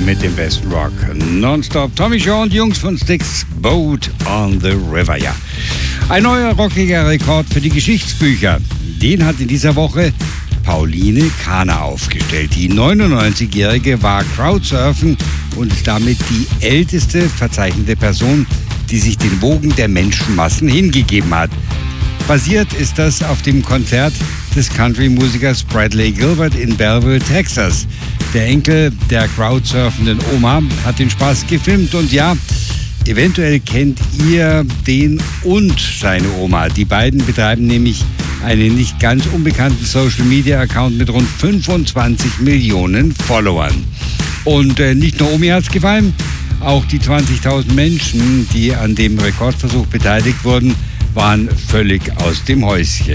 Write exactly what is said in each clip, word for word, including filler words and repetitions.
mit dem besten Rock. Nonstop. Tommy Shaw und Jungs von Styx, Boat on the River. Ja. Ein neuer rockiger Rekord für die Geschichtsbücher. Den hat in dieser Woche Pauline Kahner aufgestellt. Die neunundneunzigjährige war Crowdsurfen und ist damit die älteste verzeichnete Person, die sich den Wogen der Menschenmassen hingegeben hat. Basiert ist das auf dem Konzert des Country-Musikers Bradley Gilbert in Belleville, Texas. Der Enkel der crowdsurfenden Oma hat den Spaß gefilmt und ja, eventuell kennt ihr den und seine Oma. Die beiden betreiben nämlich einen nicht ganz unbekannten Social-Media-Account mit rund fünfundzwanzig Millionen Followern. Und äh, nicht nur Omi hat's gefallen, auch die zwanzigtausend Menschen, die an dem Rekordversuch beteiligt wurden, waren völlig aus dem Häuschen.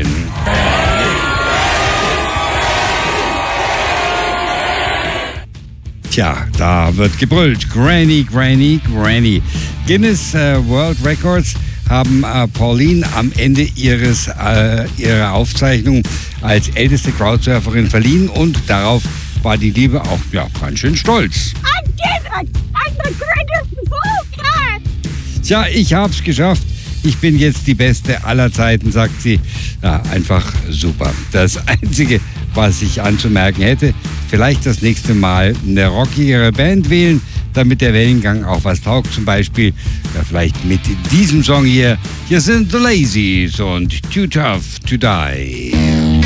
Tja, da wird gebrüllt. Granny, Granny, Granny. Guinness äh, World Records haben äh, Pauline am Ende ihres, äh, ihrer Aufzeichnung als älteste Crowdsurferin verliehen und darauf war die Liebe auch ja, ganz schön stolz. I did it! I'm the greatest cat! Tja, ich hab's geschafft. Ich bin jetzt die Beste aller Zeiten, sagt sie. Ja, einfach super. Das Einzige, was ich anzumerken hätte, vielleicht das nächste Mal eine rockigere Band wählen, damit der Wellengang auch was taugt. Zum Beispiel ja, vielleicht mit diesem Song hier. Hier sind The Lazies und Too Tough to Die.